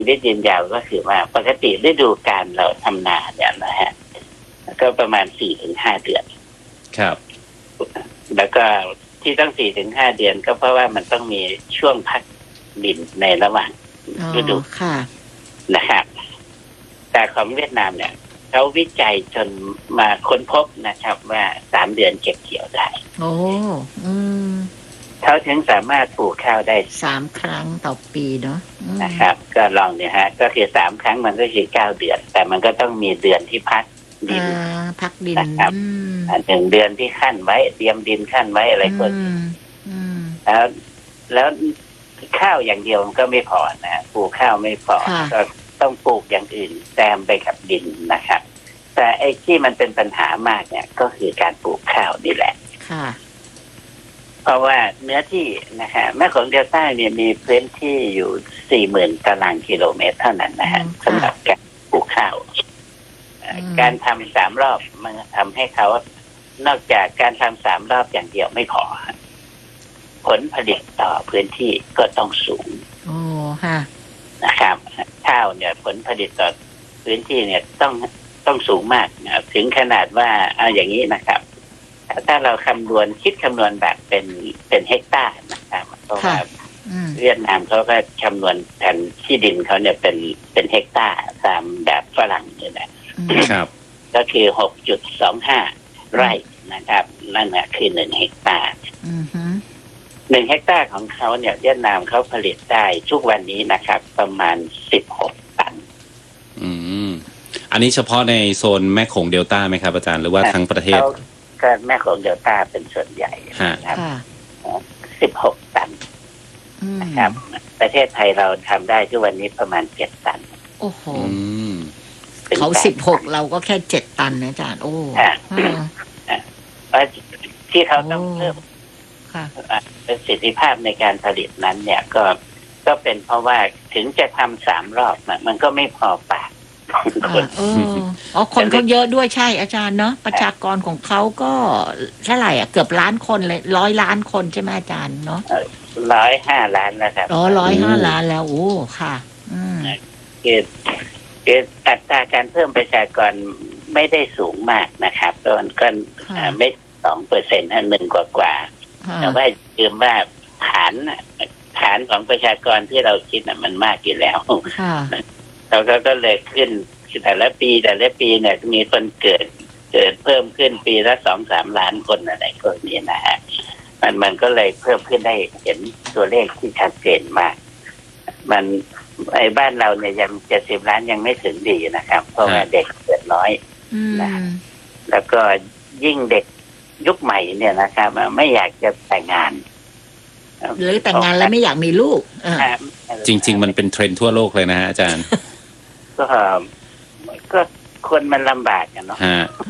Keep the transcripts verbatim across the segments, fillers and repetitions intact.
วิตยืนยาวก็คือว่าปกติฤดูกาลเราทำนาเนี่ยนะฮะก็ประมาณสี่ถึงห้าเดือนครับแล้วก็ที่ต้องสี่ถึงห้าเดือนก็เพราะว่ามันต้องมีช่วงพักดินในระหว่างฤดูค่ะนะครับแต่ของเวียดนามเนี่ยเขาวิจัยจนมาค้นพบนะครับว่าสามเดือนเก็บเกี่ยวได้โอ้อืมเขาถึงสามารถปลูกข้าวได้สามครั้งต่อปีเนาะนะครับก็ลองเนี่ยฮะก็คือสามครั้งมันก็คือเก้าเดือนแต่มันก็ต้องมีเดือนที่พักดินพักดินนะครับหนึ่งเดือนที่ขั้นไว้เตรียมดินขั้นไว้อะไรพวกนี้แล้วแล้วข้าวอย่างเดียวมันก็ไม่พอนะปลูกข้าวไม่พอก็ต้องปลูกอย่างอื่นแซมไปกับดินนะครับแต่ไอ้ที่มันเป็นปัญหามากเนี่ยก็คือการปลูกข้าวนี่แหละค่ะเพราะว่าเนื้อที่นะฮะแม่ของเดลต้าเนี่ยมีพื้นที่อยู่สี่หมื่นตารางกิโลเมตรเท่านั้นนะฮะสำหรับการปลูกข้าวการทำสามรอบมันทำให้เขานอกจากการทำสามรอบอย่างเดียวไม่พอผลผลิตต่อพื้นที่ก็ต้องสูงโอ้ค่ะนะครับข้าวเนี่ยผลผลิตต่อพื้นที่เนี่ยต้องต้องสูงมากนะถึงขนาดว่าเอาอย่างนี้นะครับถ้าเราคำนวณคิดคำนวณแบบเป็นเป็นเฮกตาร์นะครับเพราะว่าเวียดนามเขาก็คำนวณแผ่นที่ดินเขาเนี่ยเป็นเป็นเฮกตาร์ตามแบบฝรั่งเนี่ยนะครับก็คือ หกจุดสองห้า ไร่นะครับนั่นแหละคือหนึ่งเฮกตาร์หนึ่งเฮกตาร์ของเขาเนี่ยเวียดนามเขาผลิตได้ทุกวันนี้นะครับประมาณสิบหกตันอืมอันนี้เฉพาะในโซนแม่โขงเดลต้าไหมครับอาจารย์หรือว่าทั้งประเทศก็แม่โขงเดลต้าเป็นส่วนใหญ่นะครับสิบหกตันนะครับประเทศไทยเราทำได้ทุกวันนี้ประมาณเจ็ดตันโอ้โหเขาสิบหกเราก็แค่เจ็ดตันนะอาจารย์โอ้เพราะที่เขาต้องเพิ่มประสิทธิภาพในการผลิตนั้นเนี่ยก็ก็เป็นเพราะว่าถึงจะทำสามรอบมันก็ไม่พอปากคนอ๋อคนเขาเยอะด้วยใช่อาจารย์เนาะประชากรของเขาก็เท่าไหร่อ่ะเกือบล้านคนเลยร้อยล้านคนใช่ไหมอาจารย์เนาะร้อยห้าล้านนะครับอ๋อร้อยห้าล้านแล้วโอ้ค่ะอืมคือคืออัตราการเพิ่มประชากรไม่ได้สูงมากนะครับตอนก็ไม่สองเปอร์เซ็นต์หนึ่งกว่ากว่าแต่ว่าคือว่าฐานฐานของประชากรที่เราคิดน่ะมันมากอยู่แล้วเราก็ก็เลยขึ้นแต่ละปีแต่ละปีเนี่ยมีคนเกิดเกิดเพิ่มขึ้นปีละสองสามล้านคนอะไรพวกนี้นะฮะมันมันก็เลยเพิ่มขึ้นได้เห็นตัวเลขที่ชัดเจนมากมันไอ้บ้านเราเนี่ยยังเจ็ดสิบล้านยังไม่ถึงดีนะครับเพราะว่าเด็กเกิดน้อยนะแล้วก็ยิ่งเด็กยุคใหม่เนี่ยนะครับไม่อยากจะแต่งงานหรือแต่งงานแล้วไม่อยากมีลูกจริงๆมันเป็นเทรนด์ทั่วโลกเลยนะฮะอาจารย์ก็ก็คนมันลำบากกันเนาะ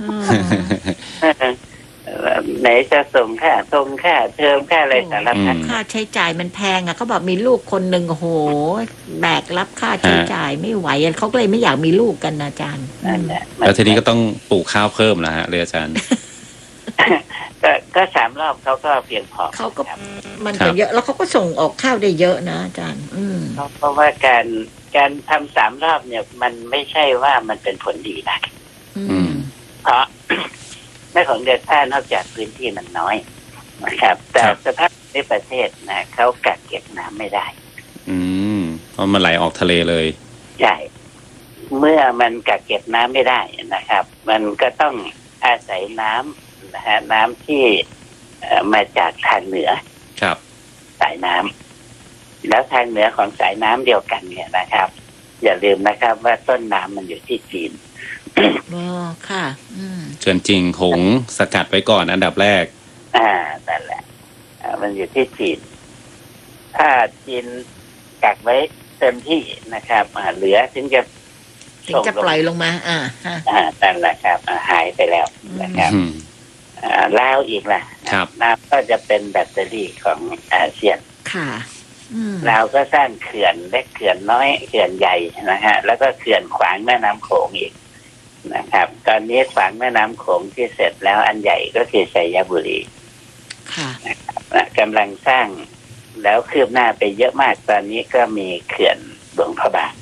ไหนจะส่งค่าทงค่าเทอมค่าอะไรสารพัดค่าใช้จ่ายมันแพงอ่ะเขาบอกมีลูกคนหนึ่งโอ้โหแบกรับค่าใช้จ่ายไม่ไหวเขาก็เลยไม่อยากมีลูกกันอาจารย์แล้วทีนี้ก็ต้องปลูกข้าวเพิ่มนะฮะเลยอาจารย์ก็ก็สามรอบเขาก็เพียงพอเขาก็มันจะเยอะแล้วเขาก็ส่งออกข้าวได้เยอะนะอาจารย์เพราะว่าการการทำสามรอบเนี่ยมันไม่ใช่ว่ามันเป็นผลดีนะเพราะแม่ของเดลต้านอกจากพื้นที่มันน้อยนะครับแต่สภาพในประเทศนะเขากักเก็บน้ำไม่ได้อืมเพราะมันไหลออกทะเลเลยใช่เมื่อมันกักเก็บน้ำไม่ได้นะครับมันก็ต้องอาศัยน้ำนะฮะน้ำที่มาจากทางเหนือครับสายน้ำแล้วทางเหนือของสายน้ำเดียวกันเนี่ยนะครับอย่าลืมนะครับว่าต้นน้ำมันอยู่ที่จีนอ๋อค่ะเชิญจริงหงสกัดไว้ก่อนอันดับแรกอ่านั่นแหละมันอยู่ที่จีนถ้าจีนกักไว้เต็มที่นะครับเหลือถึงจะถึงจะปล่อยลงมาอ่าอ่านั่นแหละครับหายไปแล้วนะครับลาวอีกล่ะลาวก็จะเป็นแบตเตอรี่ของอาเซียนค่ะลาวก็สร้างเขื่อนเล็กเขื่อนน้อยเขื่อนใหญ่นะฮะแล้วก็เขื่อนขวางแม่น้ำโขงอีกนะครับตอนนี้ขวางแม่น้ำโขงที่เสร็จแล้วอันใหญ่ก็คือชัยบุรีค่ะกำลังสร้างแล้วคืบหน้าไปเยอะมากตอนนี้ก็มีเขื่อนหลวงพระบาง